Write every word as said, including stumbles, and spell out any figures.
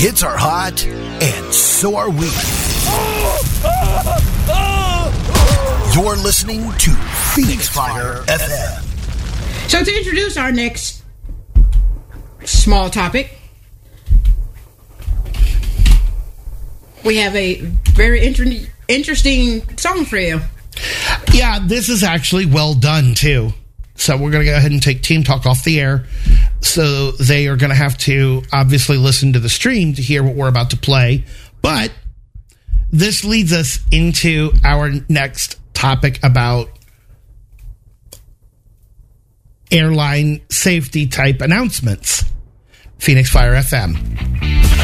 hits are hot, and so are we. You're listening to Phoenix Fire F M. So to introduce our next small topic, we have a very inter- interesting song for you. Yeah, this is actually well done, too. So we're going to go ahead and take Team Talk off the air. So they are going to have to obviously listen to the stream to hear what we're about to play. But this leads us into our next topic about airline safety type announcements. Phoenix Fire F M.